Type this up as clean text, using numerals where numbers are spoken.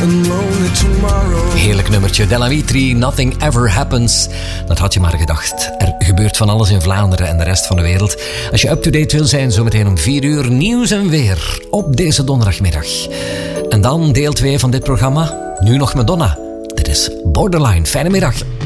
Heerlijk nummertje. Della Vitri, Nothing Ever Happens. Dat had je maar gedacht. Er gebeurt van alles in Vlaanderen en de rest van de wereld. Als je up-to-date wil zijn, zometeen om 4 uur nieuws en weer op deze donderdagmiddag. En dan deel 2 van dit programma. Nu nog Madonna. Dit is Borderline. Fijne middag.